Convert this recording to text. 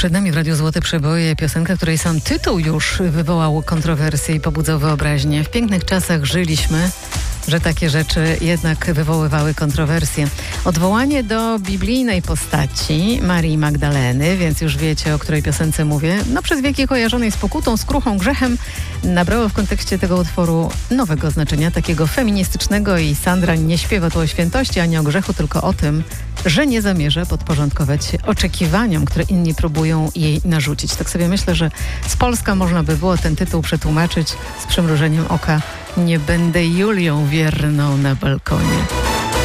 Przed nami w Radiu Złote Przeboje piosenka, której sam tytuł już wywołał kontrowersje i pobudzał wyobraźnię. W pięknych czasach żyliśmy, że takie rzeczy jednak wywoływały kontrowersje. Odwołanie do biblijnej postaci Marii Magdaleny, więc już wiecie, o której piosence mówię, przez wieki kojarzonej z pokutą, skruchą, grzechem, nabrało w kontekście tego utworu nowego znaczenia, takiego feministycznego, i Sandra nie śpiewa tu o świętości ani o grzechu, tylko o tym, że nie zamierza podporządkować się oczekiwaniom, które inni próbują jej narzucić. Tak sobie myślę, że z Polska można by było ten tytuł przetłumaczyć z przymrużeniem oka: nie będę Julią wierną na balkonie.